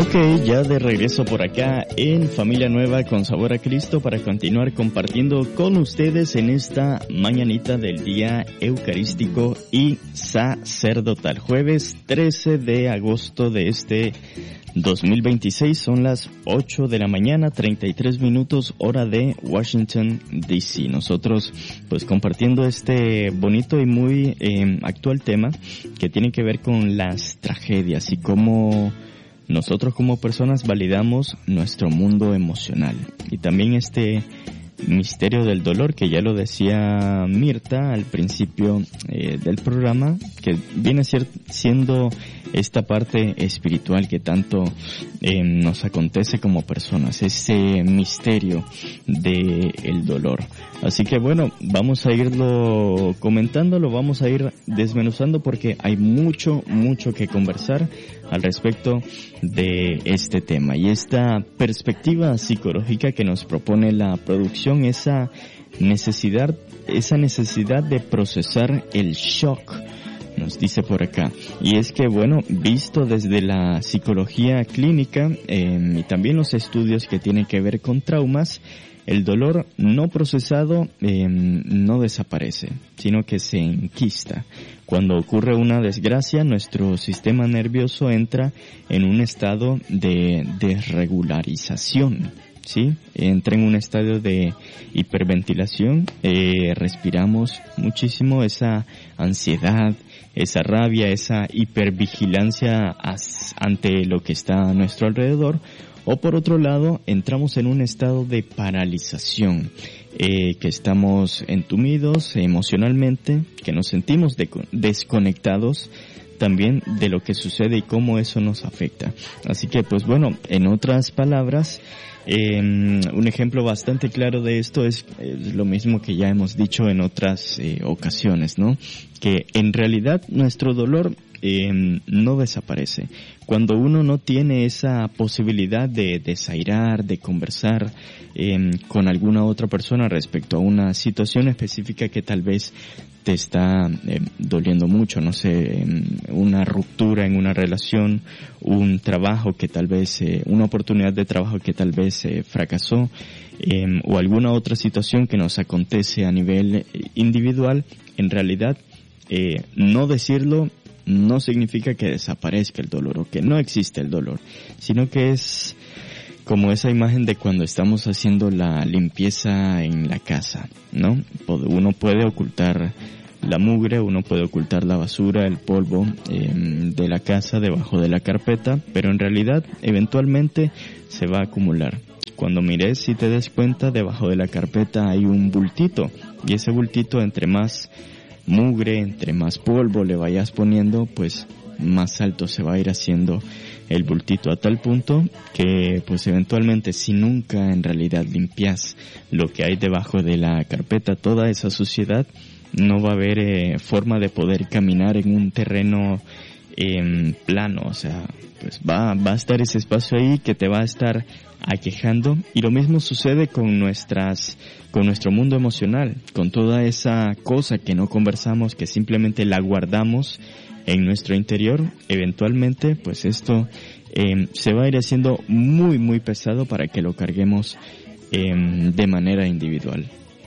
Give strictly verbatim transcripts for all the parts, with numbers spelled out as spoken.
Ok, ya de regreso por acá en Familia Nueva con Sabor a Cristo para continuar compartiendo con ustedes en esta mañanita del día eucarístico y sacerdotal. Jueves trece de agosto de este dos mil veintiséis, son las ocho de la mañana, treinta y tres minutos, hora de Washington, D C Nosotros pues compartiendo este bonito y muy eh, actual tema que tiene que ver con las tragedias y cómo nosotros como personas validamos nuestro mundo emocional. Y también este misterio del dolor, que ya lo decía Mirta al principio eh, del programa, que viene ser, siendo esta parte espiritual que tanto eh, nos acontece como personas, ese misterio de el dolor. Así que bueno, vamos a irlo comentando, lo vamos a ir desmenuzando porque hay mucho, mucho que conversar al respecto de este tema y esta perspectiva psicológica que nos propone la producción, esa necesidad, esa necesidad de procesar el shock, nos dice por acá. Y es que bueno, visto desde la psicología clínica eh, y también los estudios que tienen que ver con traumas, el dolor no procesado eh, no desaparece, sino que se enquista. Cuando ocurre una desgracia, nuestro sistema nervioso entra en un estado de desregularización, ¿sí? Entra en un estadio de hiperventilación, eh, respiramos muchísimo, esa ansiedad, esa rabia, esa hipervigilancia ante lo que está a nuestro alrededor. O por otro lado, entramos en un estado de paralización, eh, que estamos entumidos emocionalmente, que nos sentimos de- desconectados también de lo que sucede y cómo eso nos afecta. Así que, pues bueno, en otras palabras, eh, un ejemplo bastante claro de esto es, es lo mismo que ya hemos dicho en otras eh, ocasiones, ¿no? Que en realidad nuestro dolor eh, no desaparece. Cuando uno no tiene esa posibilidad de desairar, de conversar eh, con alguna otra persona respecto a una situación específica que tal vez te está eh, doliendo mucho, no sé, eh, una ruptura en una relación, un trabajo que tal vez, eh, una oportunidad de trabajo que tal vez eh, fracasó, eh, o alguna otra situación que nos acontece a nivel individual, en realidad eh, no decirlo no significa que desaparezca el dolor o que no existe el dolor, sino que es como esa imagen de cuando estamos haciendo la limpieza en la casa, ¿no? Uno puede ocultar la mugre, uno puede ocultar la basura, el polvo eh, de la casa debajo de la carpeta, pero en realidad eventualmente se va a acumular. Cuando mires y te des cuenta, debajo de la carpeta hay un bultito, y ese bultito, entre más mugre, entre más polvo le vayas poniendo, pues más alto se va a ir haciendo el bultito, a tal punto que pues eventualmente, si nunca en realidad limpias lo que hay debajo de la carpeta, toda esa suciedad, no va a haber eh, forma de poder caminar en un terreno eh, plano, o sea, pues va, va a estar ese espacio ahí que te va a estar aquejando. Y lo mismo sucede con nuestras, con nuestro mundo emocional, con toda esa cosa que no conversamos, que simplemente la guardamos en nuestro interior. Eventualmente, pues esto eh, se va a ir haciendo muy, muy pesado para que lo carguemos eh, de manera individual.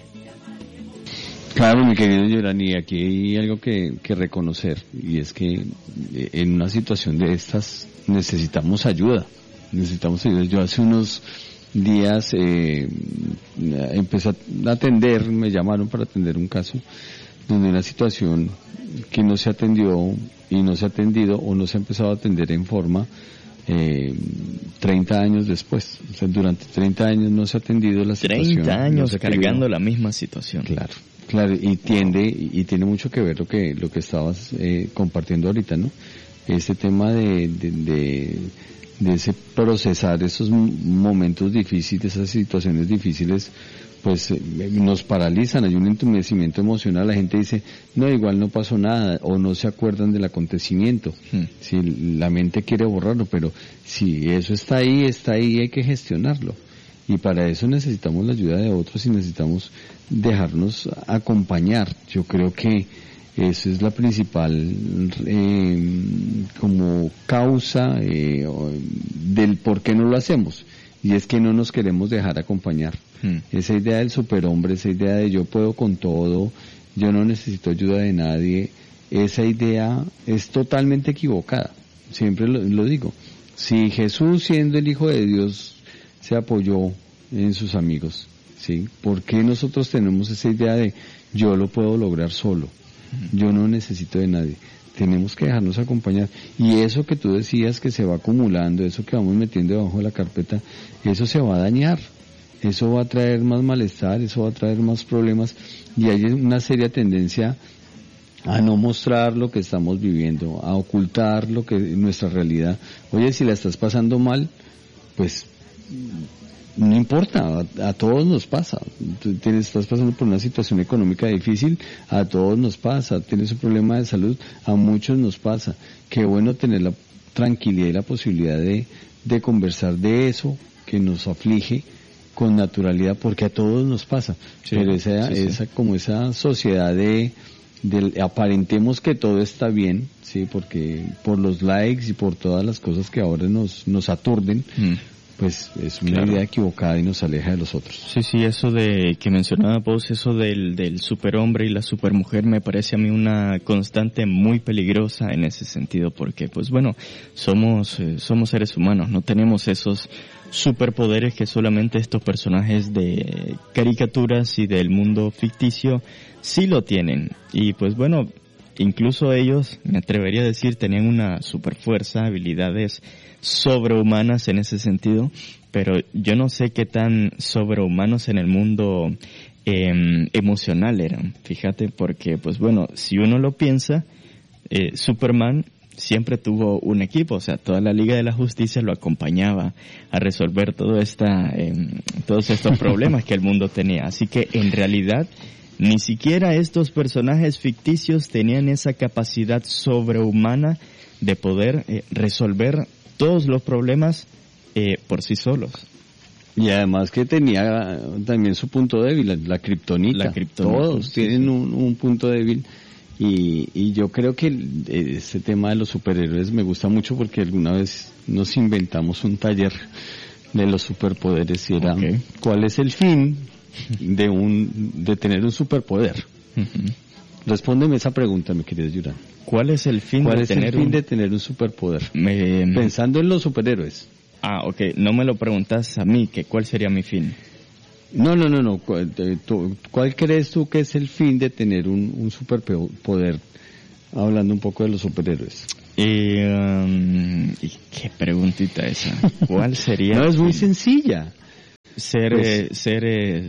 Claro, mi querido Yorani, aquí hay algo que, que reconocer, y es que en una situación de estas necesitamos ayuda, necesitamos ayuda. Yo hace unos días eh, empecé a atender, me llamaron para atender un caso donde una situación que no se atendió y no se ha atendido o no se ha empezado a atender en forma eh, treinta años después. O sea, durante treinta años no se ha atendido la situación. treinta años no cargando la misma situación. Claro. Claro, y tiende, y tiene mucho que ver lo que lo que estabas eh, compartiendo ahorita, ¿no? Este tema de, de, de, de ese procesar esos momentos difíciles, esas situaciones difíciles, pues eh, nos paralizan, hay un entumecimiento emocional, la gente dice, no, igual no pasó nada, o no se acuerdan del acontecimiento, hmm. si la mente quiere borrarlo, pero si eso está ahí, está ahí, hay que gestionarlo. Y para eso necesitamos la ayuda de otros y necesitamos dejarnos acompañar. Yo creo que Esa es la principal eh, como causa eh, del por qué no lo hacemos, y es que no nos queremos dejar acompañar. Hmm. Esa idea del superhombre, esa idea de yo puedo con todo, yo no necesito ayuda de nadie, esa idea es totalmente equivocada. Siempre lo, lo digo. Si Jesús, siendo el Hijo de Dios, se apoyó en sus amigos, ¿sí? ¿Por qué nosotros tenemos esa idea de yo lo puedo lograr solo? Yo no necesito de nadie. Tenemos que dejarnos acompañar. Y eso que tú decías que se va acumulando, eso que vamos metiendo debajo de la carpeta, eso se va a dañar. Eso va a traer más malestar, eso va a traer más problemas. Y hay una seria tendencia a no mostrar lo que estamos viviendo, a ocultar lo que nuestra realidad. Oye, si la estás pasando mal, pues no importa, a, a todos nos pasa. Tú tienes, estás pasando por una situación económica difícil, a todos nos pasa. Tienes un problema de salud, a muchos nos pasa. Qué bueno tener la tranquilidad y la posibilidad de, de conversar de eso que nos aflige con naturalidad, porque a todos nos pasa. Sí, pero esa, sí, sí. esa, como esa sociedad de, de aparentemos que todo está bien, sí, porque por los likes y por todas las cosas que ahora nos, nos aturden, mm. pues es una claro. idea equivocada y nos aleja de los otros. Sí, sí, eso de que mencionaba vos, eso del, del superhombre y la supermujer, me parece a mí una constante muy peligrosa en ese sentido, porque pues bueno, somos, eh, somos seres humanos, no tenemos esos superpoderes que solamente estos personajes de caricaturas y del mundo ficticio sí lo tienen. Y pues bueno, incluso ellos, me atrevería a decir, tenían una superfuerza, habilidades sobrehumanas en ese sentido, pero yo no sé qué tan sobrehumanos en el mundo eh, emocional eran, fíjate, porque pues bueno, si uno lo piensa, eh, Superman siempre tuvo un equipo, o sea, toda la Liga de la Justicia lo acompañaba a resolver todo esta, eh, todos estos problemas que el mundo tenía, así que en realidad ni siquiera estos personajes ficticios tenían esa capacidad sobrehumana de poder eh, resolver todos los problemas eh, por sí solos. Y además que tenía también su punto débil, la, la kriptonita. La kriptonita. Todos sí, tienen sí. Un, un punto débil. Y, y yo creo que este tema de los superhéroes me gusta mucho porque alguna vez nos inventamos un taller de los superpoderes y era okay. ¿cuál es el fin de un de tener un superpoder? Uh-huh. Respóndeme esa pregunta, mi querido Yurán. ¿Cuál es el fin, ¿Cuál de, es tener el fin un... de tener un superpoder? Me... Pensando en los superhéroes. Ah, ok. No me lo preguntas a mí, que ¿cuál sería mi fin? No, no, no, no. ¿Cuál, ¿Cuál crees tú que es el fin de tener un, un superpoder? Hablando un poco de los superhéroes. Eh, um, ¿Qué preguntita esa? ¿Cuál sería? No, es muy sencilla. Ser, pues, eh, ser eh,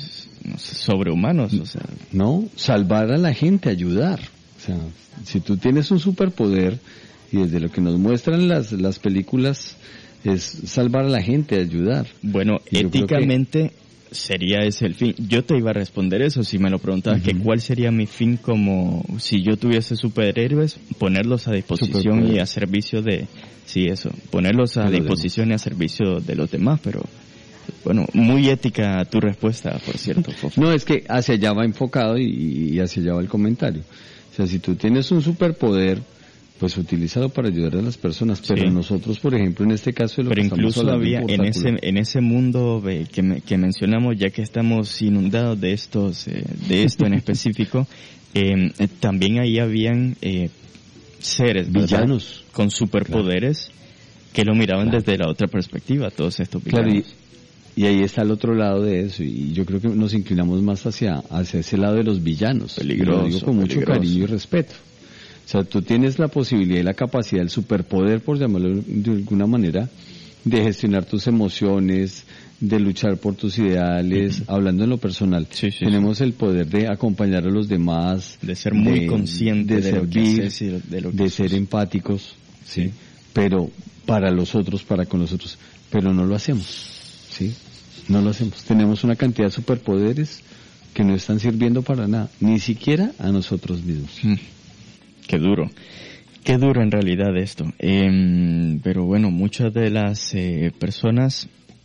no sé, sobrehumanos, o sea. No, salvar a la gente, ayudar. O sea, si tú tienes un superpoder, y desde lo que nos muestran las, las películas, es salvar a la gente, ayudar. Bueno, y éticamente sería ese el fin. Yo te iba a responder eso si me lo preguntabas, uh-huh. que cuál sería mi fin como si yo tuviese superhéroes, ponerlos a disposición y a servicio de, sí, eso, ponerlos a disposición y a servicio de los demás, pero bueno, muy ética tu respuesta, por cierto, Fofo. No, es que hacia allá va enfocado y, y hacia allá va el comentario. O sea, si tú tienes un superpoder, pues utilízalo para ayudar a las personas, pero sí. nosotros, por ejemplo, en este caso... Lo pero que incluso había en ese en ese mundo eh, que, me, que mencionamos, ya que estamos inundados de estos eh, de esto en específico, eh, también ahí habían eh, seres, villanos, ¿verdad? Con superpoderes, claro. que lo miraban claro. desde la otra perspectiva, todos estos villanos. Claro, y, y ahí está el otro lado de eso, y yo creo que nos inclinamos más hacia, hacia ese lado de los villanos. Peligroso, lo digo con mucho peligroso. cariño y respeto. O sea, tú tienes la posibilidad y la capacidad, el superpoder, por llamarlo de alguna manera, de gestionar tus emociones, de luchar por tus ideales, uh-huh. hablando en lo personal. Sí, sí, Tenemos sí. el poder de acompañar a los demás, de ser muy consciente de, de servir, lo que haces y de, lo que de ser empáticos, sí. sí, pero para los otros, para con los otros, pero no lo hacemos, sí, no lo hacemos. Tenemos una cantidad de superpoderes que no están sirviendo para nada, ni siquiera a nosotros mismos. Uh-huh. Qué duro, qué duro en realidad esto. Eh, pero bueno, muchas de las eh, personas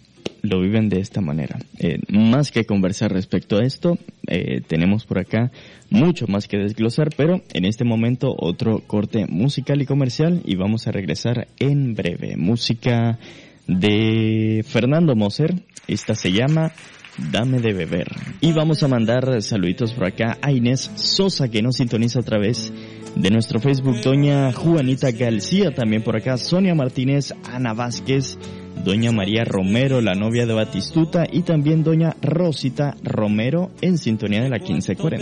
lo viven de esta manera. Eh, más que conversar respecto a esto, eh, tenemos por acá mucho más que desglosar, pero en este momento otro corte musical y comercial y vamos a regresar en breve. Música de Fernando Moser, esta se llama Dame de Beber. Y vamos a mandar saluditos por acá a Inés Sosa, que nos sintoniza otra vez de nuestro Facebook, doña Juanita García, también por acá Sonia Martínez, Ana Vázquez, doña María Romero, la novia de Batistuta, y también doña Rosita Romero en sintonía de la quince cuarenta.